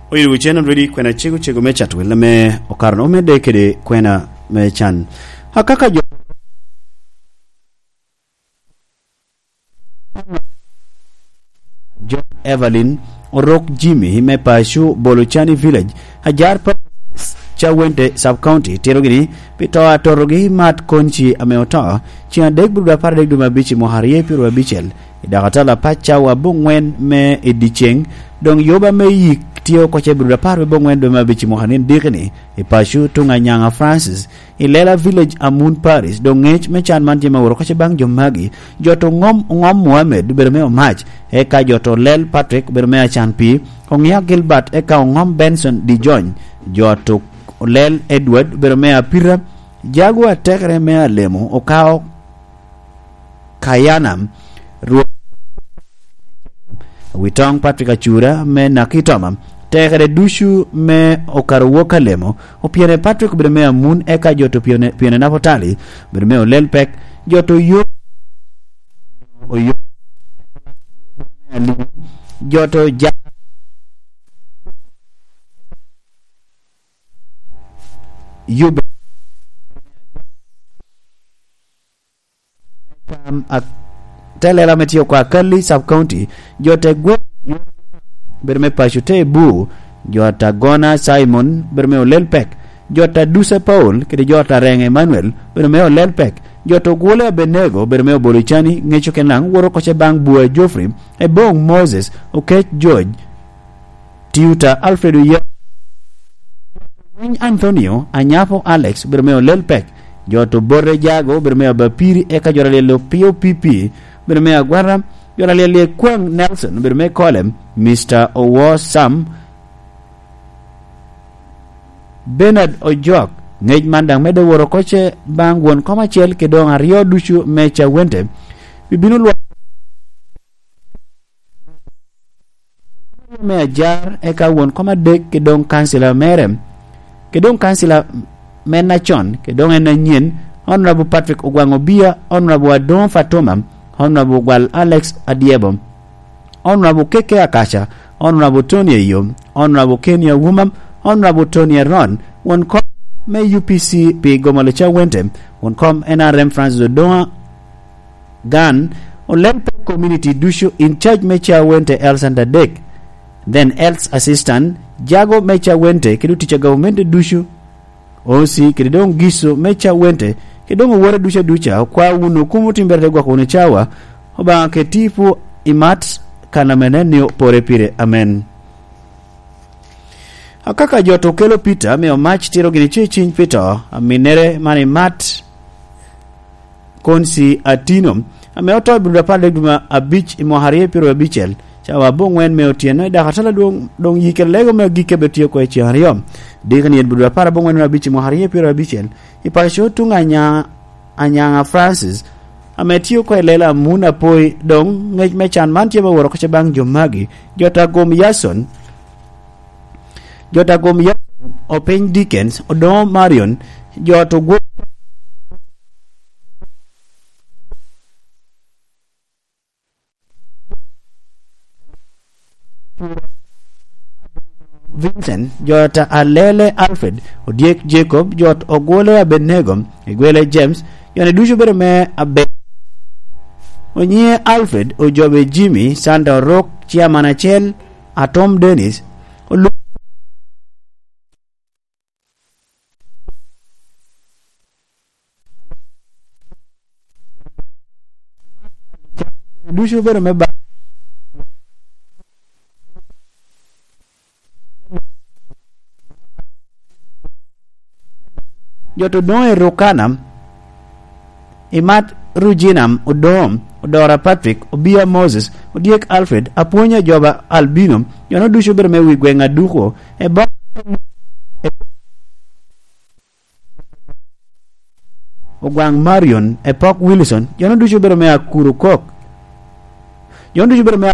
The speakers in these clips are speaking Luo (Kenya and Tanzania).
Oyiru chena ready kwena chego mecha twela me okarno me dekede kwena me chan. Hakaka jo John Evelyn Orok Jimmy hime pashu Bolochani village hajar pa Chawente sub county terogini pitoa torogi mat konchi ameota chia dek buda par dek duma bichi moharie piru bichel idagatala pacha wa bongwen me edicheng dong yoba me yik tio ko che buda par bongwen duma bichi mohanin dikini ipashu tunga nyanga Francis ilela village amun Paris dong ngech me chan man jema woro ko che bang jomagi joto ngom Mohammed berme o match e ka joto lel Patrick berme chan pi ongya Gilbert e ka ngom Benson di join joto Lel Edward bermea pira jagwa tekre mea lemo okao kayanam witong Patrick Achura me nakitoma tekre dushu me okaruoka lemo opiene Patrick bermea mun eka joto piene napotali bermea lel pek joto yo oyo joto Yube telela metio kwa Kali sub county jote gwe berme pachute bu jota Gona Simon berme Lelpek jota Dusa Paul kede jota Reng Emmanuel berme Lelpek joto Gole Benego berme Bolichani ngecho kenang woro koche bang bua Joffrey e bong Moses Okech George Tiuta Alfredo Antonio Anyapo Alex bermeo Lelpek joto Borre Jago bermeo Bapiri eka joralelo Pio PP bermeo Guaram joralele Kwang Nelson bermeo Kolem Mr. Owo Sam Bernard Ojok ngej mandang mede woro koche bang won koma chel kedong ario dushu mecha wente bibinu lwa me jar eka won koma dek kedong kansila merem kedong kansila menachon kedong enanyen honorable Patrick Ogwangobia honorable Adon Fatoma honorable Gwal Alex Adiebom honorable Keke Akasha honorable Tony Yom honorable Kenya Wumam honorable Tony Ron one com me UPC pe gomalecha wente one com NRM Francis Odonga Gan Olempe community dushu in charge mecha wente Elsanda Dek then else assistant Jago mecha wente kedu teacher government dushu osi kedong giso mecha wente kedong wore dusha ducha kwa uno kumuti mberde gwa kone chawa oba ketipu imat kana menenio pore pire amen. Akaka joto kelo Peter me o match tiro gini chichin Peter aminere mani mat konsi atino ame oto bruda pale duma abich imoharie piro abichel chawa bongwen me otieno da hatala dong yikel lego me gike betio ko echi hariom digani ed bruda para bongwen abichi moharie piro abichel ipasho tunga anyanga Francis ametio ko lela muna poi dong ngej mechan man tieba woro ko bang jomagi jota gom Yason Open Dickens Odom Marion joto go Vincent jota Alele Alfred Odiek Jacob jot Ogole Abenego Igwele James yone dushu bere me abe onye Alfred ojobe Jimmy Santa Rock Chairman Achel Atom Dennis dushu bere me ba joto doe Rokanam Imat Rujinam Odom Odora Patrick Obia Moses Odiek Alfred Aponya Joba Albino yono dushu bere me wigwenga duko e ba Ogwang Marion Epoch Wilson yono dushu bere me akuru kok yono dushu bere me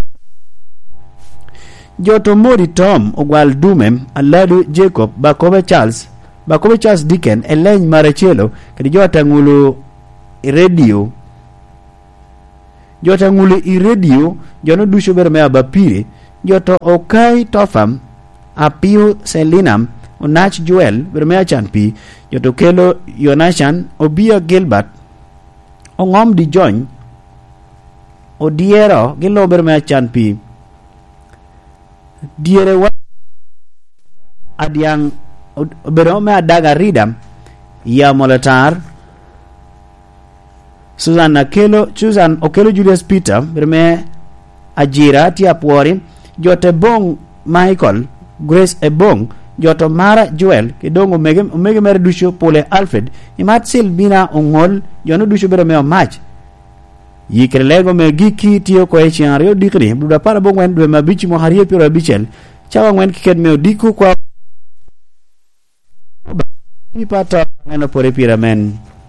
joto Mori Tom Ogwal Dumem Aladu Jacob Bakobe Charles Dicken Eleny Marachelo kadi jota ngulu radio jota ngulu i radio jono dusho bere me abapire joto Okai Tofam Apiu Selinam Onach Joel berme achan pi jotokelo Yonachan Obia Gilbert Ongom di Join Odiero gilo berme achan pi diere wa adiang berome adaga ridam ya molatar Susan Okelo Julius Peter berme ajira tia puori jote bong Michael Grace Ebong joto Mara Joel kidongo omege mere dusho Pole Alfred imat Silbina Ongol jono dusho berme match yikrelego me giki tiyo ko echiario dikri buda para bongwen dwe mabichi mo hariye piro bichel chawa ngwen kiket me odiku kwa ipata ngeno pore piramen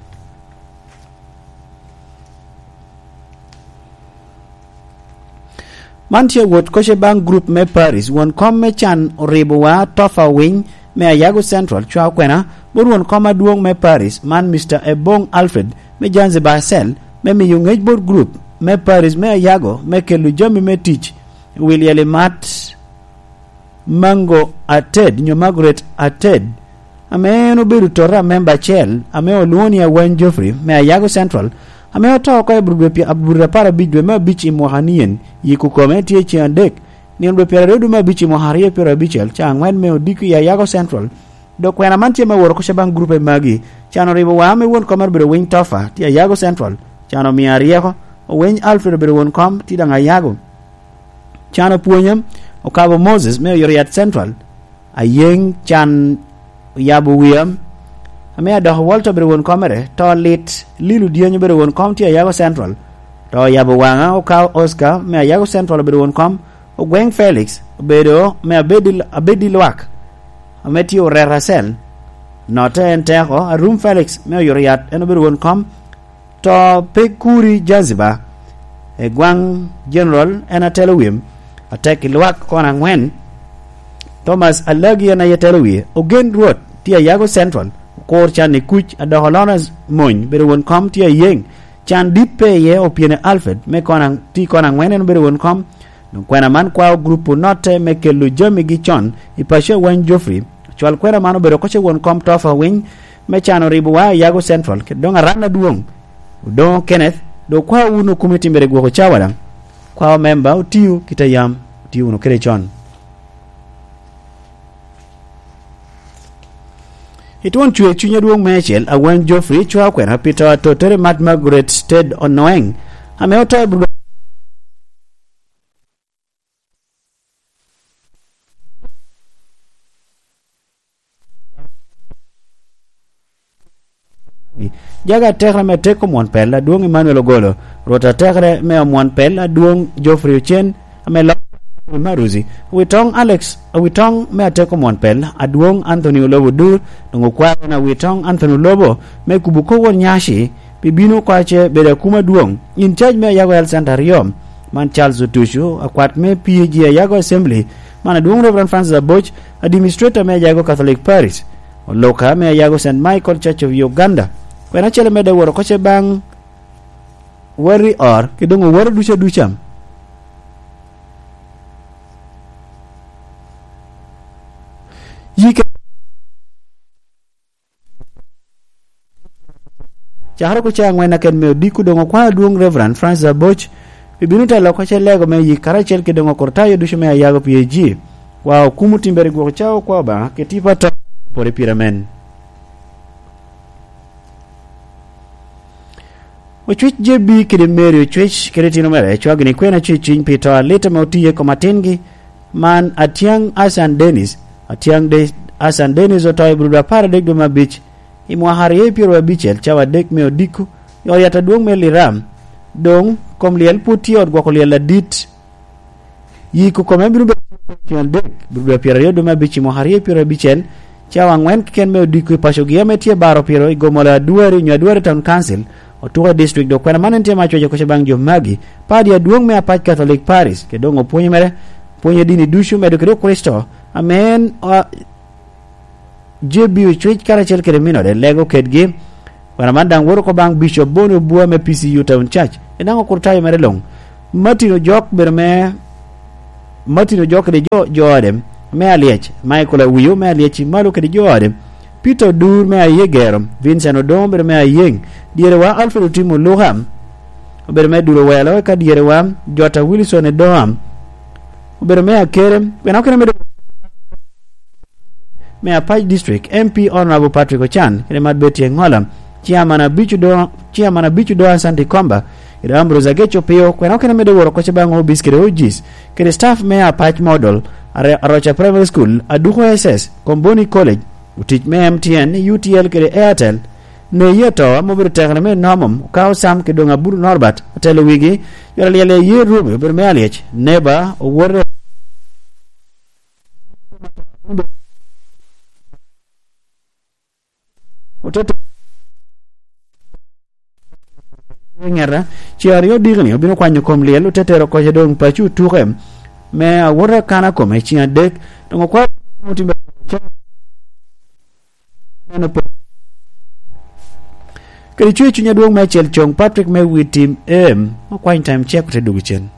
Mantia wot koshe bang group me Paris won kom me chan ribuwa tofa wing me Ayago Central chwa kwena bur won koma duong me Paris man Mr. Ebong Alfred me janze Basel me mi yungej bor group me Paris me Ayago me kelu jomi me teach William Mat Mango Ated nyo Margaret Ated ame no beru tora member chel ame oluonia Wayne Joffrey me Ayago Central ame oto ko abura para bidwe ma bichi mohanien yiku kometi echi andek ni onbe pera redu ma bichi mohariye pera bichel cha ngwen me odiku ya Ayago Central do kwena mantie ma woro ko shabang group magi chano ribo wa me won komar bere win tofa ti Ayago Central chano mi arieko Wayne Alfred bere won kom ti danga Ayago chano puonyam Okabo Moses me Yoriat Central ayeng chan yabu wiam ame ado Walter bere won komere to lit lilu dienyo bere won kom ti Ayago Central to yabu wanga okaw Oscar me Ayago Central bere won kom Ogweng Felix bedo me abedi lwak ame ti Orerasel note enteko Arum Felix me Yoriat eno bere won kom to Pekuri Jaziba Gwang General ena telewim atek lwak kona ngwen Thomas Alagi na yeteluwi Ogen Road ti Ayago Central kor chan ni kuch adoholona mon bere won kom ti yeng chan dipe ye opiene Alfred me kona ti kona ngwen bere won kom kwena man kwa grupu note me kelu jomi gi chon ipashe Wayne Joffrey chwal kwena mano bere koche won kom tofa wing me chano ribuwa Ayago Central ke donga rana duong don Kenneth do kwa uno kumiti mbere gwo chawala kwa member utiu kitayam utiu no kere chon Itwon chwe chunya duong mechel a Wayne Joffrey chwa kwena Peter Totere Matt Margaret Ted Onoeng ame oto bru Jaga tekre me teko mon pella duong Emmanuel Ogolo rota tekre me mon pella duong Joffrey Chen ame la Maruzi witong Alex witong me teko mon pella aduong Anthony Lobo dur ngo kwa na witong Anthony Lobo me kubuko won nyashi bibino kwache beda kuma duong in charge me Ayago El Santario man Charles Utushu akwat me PG Ayago Assembly man duong Reverend Francis Aboch administrator me Ayago Catholic Parish loka me Ayago St Michael Church of Uganda kwena chele me de woro koche bang wari or kidongo woro ducham yike chaharo ko changwe na ken me diku dongo kwa duong Reverend Francis Aboch bibinuta lo koche lego me yikara chel kidongo kortayo dushme Ayago PG wa kumuti mbere gwo chao kwa ba ketipa ta pore piramen Wachwich JB kidi meri wachwich kidi tino mere chwagini kwena chichin pita lita mautiye komatengi man atiang Asan Dennis Asan Dennis otoy bruda para dek duma beach imwa hariye piro wa bichel chawa dek me odiku yor yata duong me liram dong kom liel puti od gwako liel adit yiku kome bruda dek bruda piro duma beach imwa hariye piro bichel chawa ngwen kiken me odiku pasho giyame tie baro piro igomola duwari nyadwari town council Otuga district do kwena manente macho ko bang jo magi padi aduong me apach Catholic Parish ke dongo ponye mere ponye dini dushu me do Kristo amen JB church karachel ke mino de lego kedgi wana mandang woro ko bang Bishop Bono Bua me PCU Town Church enango kurtayo mere long Martino jok berme Martino jok de jo adem me aliech Michael Awiyo me aliech malo kedi jode Peter Dur me ayegero Vincent Odombe me ayeng diere wa Alfred Otimo Loham ober me duro welo ka diere wa Jota Wilson Edoham ober me akere when akere me Apaj District MP Honorable Patrick Ochan kede mad betie ngolam Chairman Abichu do Asante Komba ida Ambrose Agecho Pio kwena okene medo woro koche bango biskere ojis kede staff me Apaj Model Arocha Primary School Aduko SS Komboni College utich me MTN UTL kede Airtel ne yeto amobiro tekne me nomom kaw sam kede ngaburu Norbert atelo wigi yole ye rume ber me aliech neba owore uteto ngera chiario digni obino kwanyo kom liel utetero ko jedong pachu tukem me awore kana ko me chia dek to kwa mutimbe no po kri chunya duong me chel chong Patrick me witim em kwany time check te dugichen